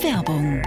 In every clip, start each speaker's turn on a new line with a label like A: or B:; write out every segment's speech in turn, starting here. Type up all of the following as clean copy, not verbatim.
A: Werbung.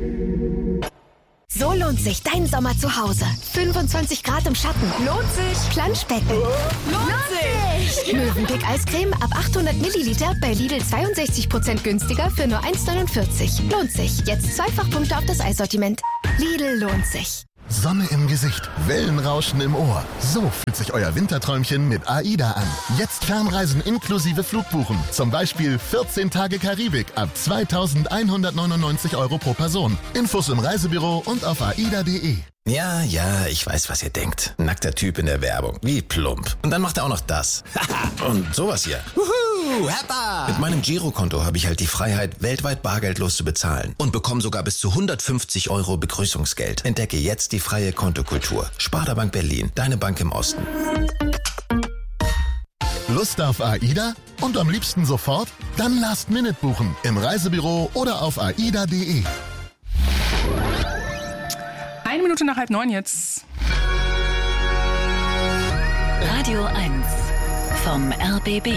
B: So lohnt sich dein Sommer zu Hause. 25 Grad im Schatten. Lohnt sich. Planschbecken. Lohnt sich. Mövenpick Eiscreme ab 800 Milliliter bei Lidl 62% günstiger für nur 1,49. Lohnt sich. Jetzt Zweifachpunkte auf das Eissortiment. Lidl lohnt sich.
C: Sonne im Gesicht, Wellenrauschen im Ohr. So fühlt sich euer Winterträumchen mit AIDA an. Jetzt Fernreisen inklusive Flugbuchen. Zum Beispiel 14 Tage Karibik ab 2.199 € pro Person. Infos im Reisebüro und auf aida.de.
D: Ja, ich weiß, was ihr denkt. Nackter Typ in der Werbung. Wie plump. Und dann macht er auch noch das. Und sowas hier. Wuhu, Heppa! Mit meinem Girokonto habe ich halt die Freiheit, weltweit bargeldlos zu bezahlen. Und bekomme sogar bis zu 150 € Begrüßungsgeld. Entdecke jetzt die freie Kontokultur. Sparda-Bank Berlin, deine Bank im Osten.
C: Lust auf AIDA? Und am liebsten sofort? Dann Last Minute buchen. Im Reisebüro oder auf aida.de.
E: 1 Minute nach 8:30 jetzt.
A: Radio 1 vom RBB.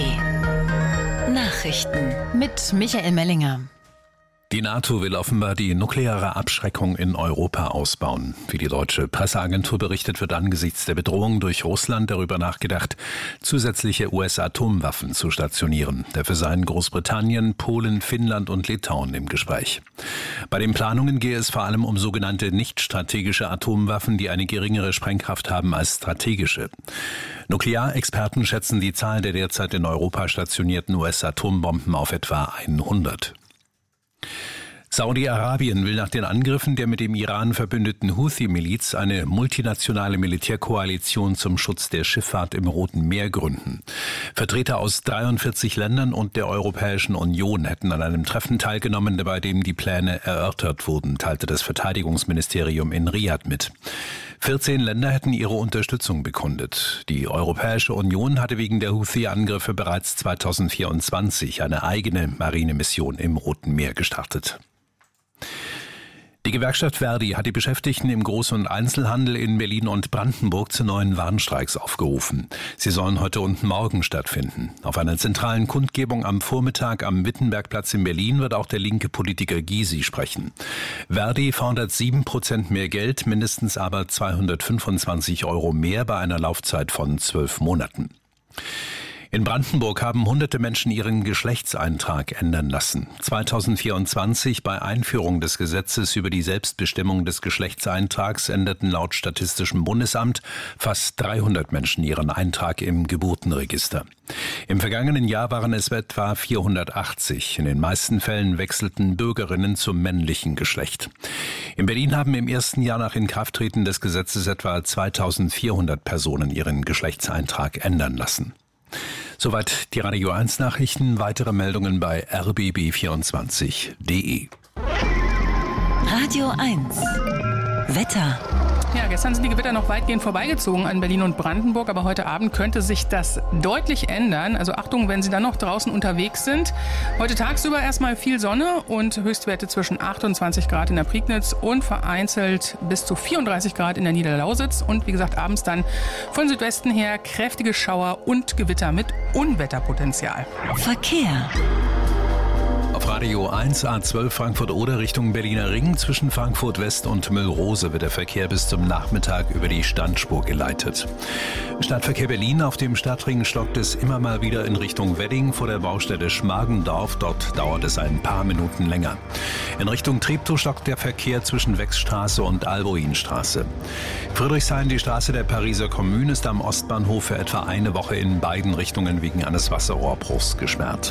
A: Nachrichten mit Michael Mellinger.
F: Die NATO will offenbar die nukleare Abschreckung in Europa ausbauen. Wie die deutsche Presseagentur berichtet, wird angesichts der Bedrohung durch Russland darüber nachgedacht, zusätzliche US-Atomwaffen zu stationieren. Dafür seien Großbritannien, Polen, Finnland und Litauen im Gespräch. Bei den Planungen gehe es vor allem um sogenannte nicht-strategische Atomwaffen, die eine geringere Sprengkraft haben als strategische. Nuklearexperten schätzen die Zahl der derzeit in Europa stationierten US-Atombomben auf etwa 100. Saudi-Arabien will nach den Angriffen der mit dem Iran verbündeten Houthi-Miliz eine multinationale Militärkoalition zum Schutz der Schifffahrt im Roten Meer gründen. Vertreter aus 43 Ländern und der Europäischen Union hätten an einem Treffen teilgenommen, bei dem die Pläne erörtert wurden, teilte das Verteidigungsministerium in Riad mit. 14 Länder hätten ihre Unterstützung bekundet. Die Europäische Union hatte wegen der Houthi-Angriffe bereits 2024 eine eigene Marinemission im Roten Meer gestartet. Die Gewerkschaft Verdi hat die Beschäftigten im Groß- und Einzelhandel in Berlin und Brandenburg zu neuen Warnstreiks aufgerufen. Sie sollen heute und morgen stattfinden. Auf einer zentralen Kundgebung am Vormittag am Wittenbergplatz in Berlin wird auch der linke Politiker Gysi sprechen. Verdi fordert 7% mehr Geld, mindestens aber 225 € mehr bei einer Laufzeit von 12 Monaten. In Brandenburg haben hunderte Menschen ihren Geschlechtseintrag ändern lassen. 2024 bei Einführung des Gesetzes über die Selbstbestimmung des Geschlechtseintrags änderten laut Statistischem Bundesamt fast 300 Menschen ihren Eintrag im Geburtenregister. Im vergangenen Jahr waren es etwa 480. In den meisten Fällen wechselten Bürgerinnen zum männlichen Geschlecht. In Berlin haben im ersten Jahr nach Inkrafttreten des Gesetzes etwa 2400 Personen ihren Geschlechtseintrag ändern lassen. Soweit die Radio 1 Nachrichten. Weitere Meldungen bei rbb24.de.
A: Radio 1 Wetter.
E: Ja, gestern sind die Gewitter noch weitgehend vorbeigezogen an Berlin und Brandenburg, aber heute Abend könnte sich das deutlich ändern. Also Achtung, wenn Sie dann noch draußen unterwegs sind. Heute tagsüber erstmal viel Sonne und Höchstwerte zwischen 28 Grad in der Prignitz und vereinzelt bis zu 34 Grad in der Niederlausitz. Und wie gesagt, abends dann von Südwesten her kräftige Schauer und Gewitter mit Unwetterpotenzial.
A: Verkehr.
F: Auf Radio 1 A12 Frankfurt-Oder Richtung Berliner Ring zwischen Frankfurt West und Müllrose wird der Verkehr bis zum Nachmittag über die Standspur geleitet. Stadtverkehr Berlin auf dem Stadtring stockt es immer mal wieder in Richtung Wedding vor der Baustelle Schmargendorf. Dort dauert es ein paar Minuten länger. In Richtung Treptow stockt der Verkehr zwischen Wechsstraße und Alboinstraße. Friedrichshain, die Straße der Pariser Kommune, ist am Ostbahnhof für etwa eine Woche in beiden Richtungen wegen eines Wasserrohrbruchs gesperrt.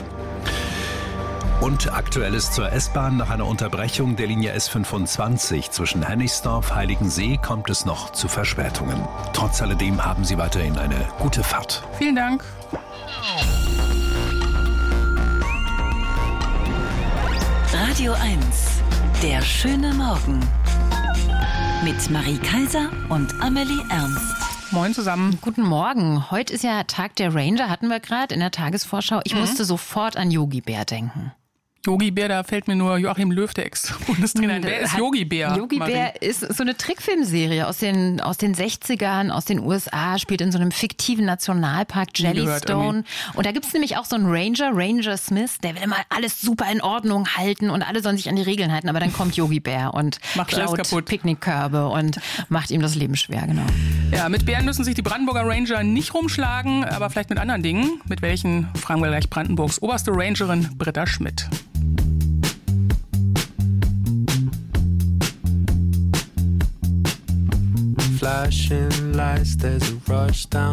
F: Und Aktuelles zur S-Bahn. Nach einer Unterbrechung der Linie S25 zwischen Hennigsdorf, Heiligensee kommt es noch zu Verspätungen. Trotz alledem haben Sie weiterhin eine gute Fahrt.
E: Vielen Dank.
A: Radio 1, der schöne Morgen. Mit Marie Kaiser und Amelie Ernst.
E: Moin zusammen.
G: Guten Morgen. Heute ist ja Tag der Ranger, hatten wir gerade in der Tagesvorschau. Ich musste sofort an Yogi Bär denken.
E: Yogi Bär, da fällt mir nur Joachim Löw, der Ex-Bundestrainer ein. Wer ist Yogi Bär?
G: Yogi Bär ist so eine Trickfilmserie aus den 60ern, aus den USA, spielt in so einem fiktiven Nationalpark Jellystone. Und da gibt es nämlich auch so einen Ranger Smith, der will immer alles super in Ordnung halten und alle sollen sich an die Regeln halten. Aber dann kommt Yogi Bär und klaut Picknickkörbe und macht ihm das Leben schwer, genau.
E: Ja, mit Bären müssen sich die Brandenburger Ranger nicht rumschlagen, aber vielleicht mit anderen Dingen. Mit welchen, fragen wir gleich Brandenburgs oberste Rangerin Britta Schmidt.
H: Flashing lights, there's a rush down